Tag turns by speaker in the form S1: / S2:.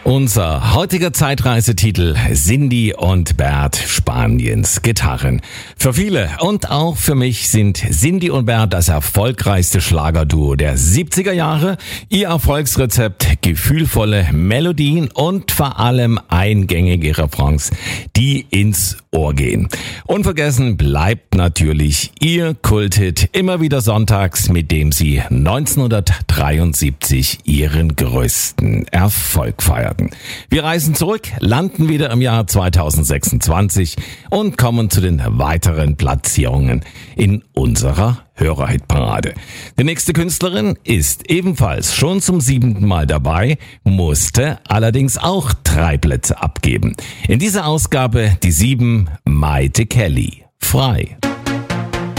S1: Unser heutiger Zeitreisetitel: Cindy und Bert, Spaniens Gitarren. Für viele und auch für mich sind Cindy und Bert das erfolgreichste Schlagerduo der 70er Jahre. Ihr Erfolgsrezept: gefühlvolle Melodien und vor allem eingängige Refrains, die ins Ohr gehen. Unvergessen bleibt natürlich ihr Kulthit immer wieder sonntags, mit dem sie 1973 ihren größten Erfolg feierten. Wir reisen zurück, landen wieder im Jahr 2026 und kommen zu den weiteren Platzierungen in unserer Hörerhitparade. Die nächste Künstlerin ist ebenfalls schon zum 7. Mal dabei, musste allerdings auch 3 Plätze abgeben. In dieser Ausgabe die 7, Maite Kelly, Frei.